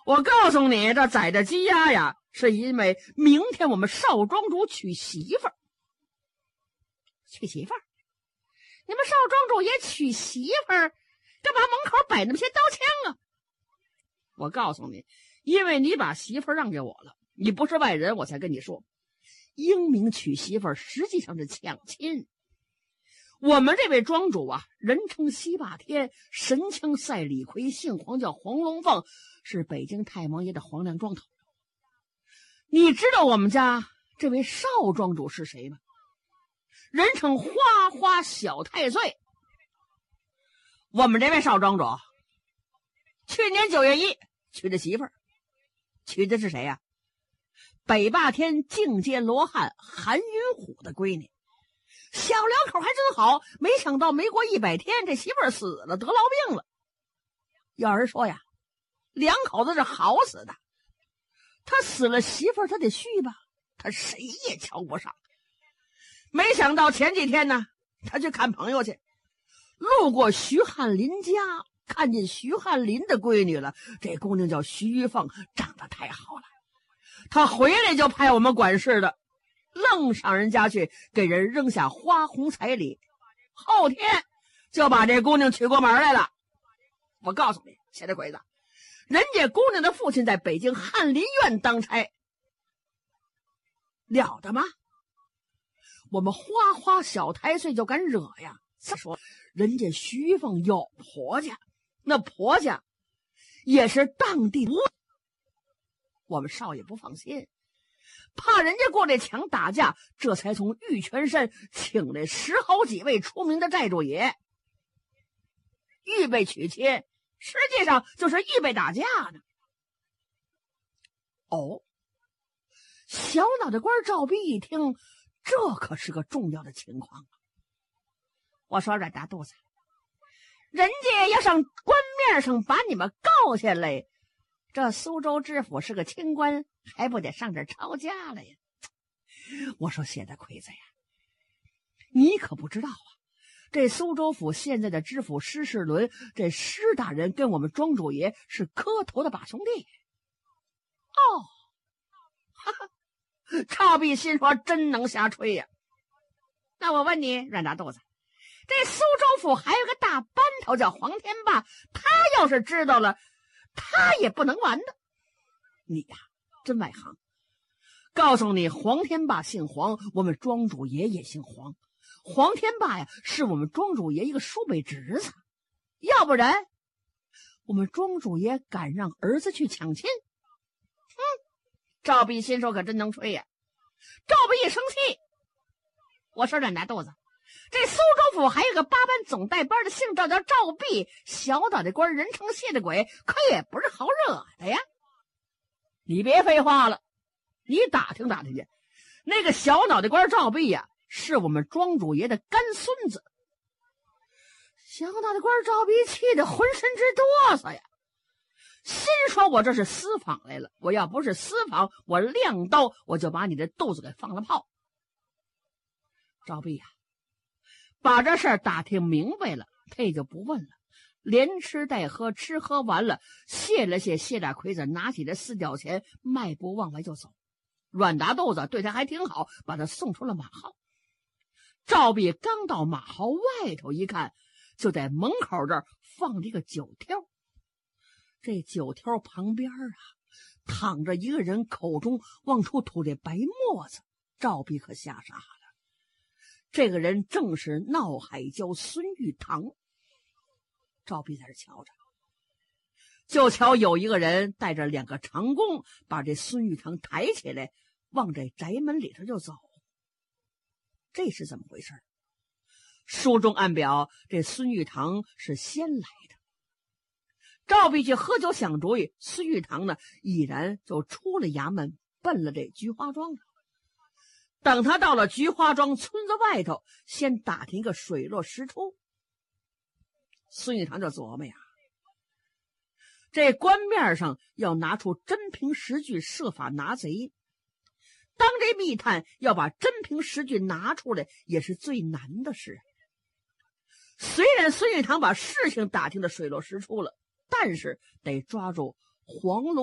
我告诉你，这宰的鸡鸭呀，是因为明天我们少庄主娶媳妇儿。娶媳妇儿？你们少庄主也娶媳妇儿？干嘛门口摆那么些刀枪啊？我告诉你，因为你把媳妇儿让给我了，你不是外人，我才跟你说。英明娶媳妇儿实际上是抢亲。我们这位庄主啊，人称西霸天，神枪赛李逵，姓黄叫黄龙凤，是北京太王爷的皇粮庄头。你知道我们家这位少庄主是谁吗？人称花花小太岁。我们这位少庄主去年9月1娶的媳妇儿，娶的是谁呀？北霸天境界罗汉韩云虎的闺女。小两口还真好，没想到没过100天，这媳妇儿死了，得痨病了。有人说呀，两口子是好死的，他死了媳妇儿他得续吧，他谁也瞧不上。没想到前几天呢，他去看朋友去，路过徐翰林家，看见徐翰林的闺女了。这姑娘叫徐玉凤，长得太好了。他回来就派我们管事的愣上人家去，给人扔下花红彩礼，后天就把这姑娘娶过门来了。我告诉你，小这鬼子，人家姑娘的父亲在北京翰林院当差，了得吗？我们花花小太岁就敢惹呀？再说人家徐玉凤有婆家，那婆家也是当地，我们少爷不放心，怕人家过来抢打架，这才从玉泉山请来10好几位出名的寨主爷，预备娶亲，实际上就是预备打架呢。哦，小脑袋官赵弼一听，这可是个重要的情况。我说阮大肚子，人家要上官面上把你们告下来，这苏州知府是个清官，还不得上这抄家了呀？我说谢大魁子呀，你可不知道啊，这苏州府现在的知府施世伦，这施大人跟我们庄主爷是磕头的把兄弟。哦，哈哈，赵弼心说真能瞎吹呀。那我问你，阮大肚子，这苏州府还有个大班头叫黄天霸，他要是知道了，他也不能完的。你呀，真外行。告诉你，黄天霸姓黄，我们庄主爷也姓黄。黄天霸呀，是我们庄主爷一个叔辈侄子，要不然我们庄主爷敢让儿子去抢亲？赵弼心说可真能吹呀。赵弼一生气，我说阮大肚子，这苏州府还有个8班总带班的，姓赵叫赵弼，小脑袋官人称谢的鬼，可也不是好惹的呀。你别废话了，你打听打听去，那个小脑袋官赵弼呀，是我们庄主爷的干孙子。小脑袋官赵弼气得浑身直哆嗦呀，心说我这是私访来了，我要不是私访，我亮刀我就把你的肚子给放了炮。赵弼呀，把这事儿打听明白了，他也就不问了，连吃带喝，吃喝完了，谢了谢谢大魁子，拿起这4角钱，迈步往外就走。阮大肚子对他还挺好，把他送出了马号。赵弼刚到马号外头一看，就在门口这儿放着一个酒挑，这酒挑旁边啊，躺着一个人，口中往出吐这白沫子。赵弼可吓傻了，这个人正是闹海蛟孙玉堂。赵弼在这瞧着，就瞧有一个人带着2个长工，把这孙玉堂抬起来，往这宅门里头就走。这是怎么回事？书中暗表，这孙玉堂是先来的。赵弼去喝酒想主意，孙玉堂呢，已然就出了衙门，奔了这菊花庄了。等他到了菊花庄村子外头，先打听一个水落石出。孙玉堂就琢磨呀，这官面上要拿出真凭实据，设法拿贼。当这密探要把真凭实据拿出来，也是最难的事。虽然孙玉堂把事情打听的水落石出了，但是得抓住黄龙